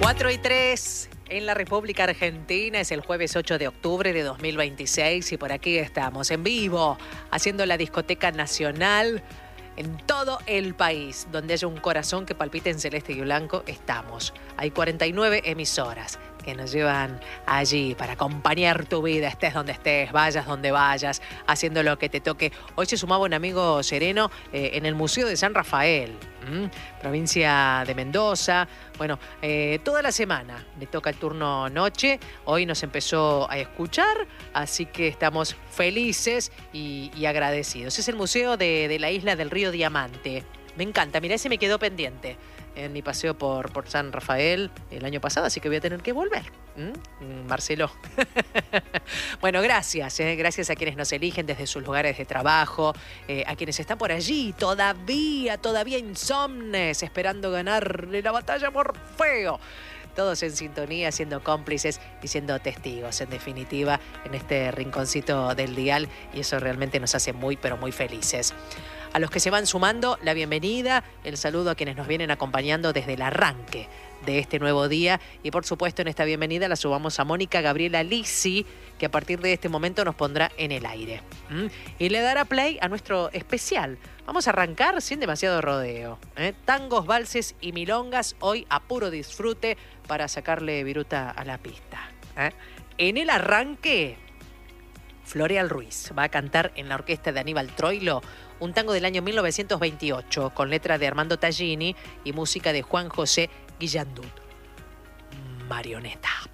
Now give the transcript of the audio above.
4:03 en la República Argentina. Es el jueves 8 de octubre de 2026 y por aquí estamos en vivo haciendo la discoteca nacional en todo el país. Donde haya un corazón que palpite en celeste y blanco, estamos. Hay 49 emisoras que nos llevan allí para acompañar tu vida, estés donde estés, vayas donde vayas, haciendo lo que te toque. Hoy se sumaba un amigo sereno en el Museo de San Rafael, provincia de Mendoza. Bueno, toda la semana le toca el turno noche. Hoy nos empezó a escuchar, así que estamos felices y agradecidos. Es el Museo de la isla del Río Diamante. Me encanta, mirá, ese me quedó pendiente en mi paseo por San Rafael el año pasado, así que voy a tener que volver. Marcelo. Bueno, gracias. Gracias a quienes nos eligen desde sus lugares de trabajo, a quienes están por allí todavía insomnes, esperando ganarle la batalla a Morfeo. Todos en sintonía, siendo cómplices y siendo testigos, en definitiva, en este rinconcito del dial, y eso realmente nos hace muy, pero muy felices. A los que se van sumando, la bienvenida, el saludo a quienes nos vienen acompañando desde el arranque de este nuevo día. Y por supuesto, en esta bienvenida la subamos a Mónica Gabriela Lisi, que a partir de este momento nos pondrá en el aire. Y le dará play a nuestro especial. Vamos a arrancar sin demasiado rodeo. Tangos, valses y milongas, hoy a puro disfrute para sacarle viruta a la pista. En el arranque, Floreal Ruiz va a cantar en la orquesta de Aníbal Troilo un tango del año 1928 con letra de Armando Tallini y música de Juan José Guillandut. Marioneta.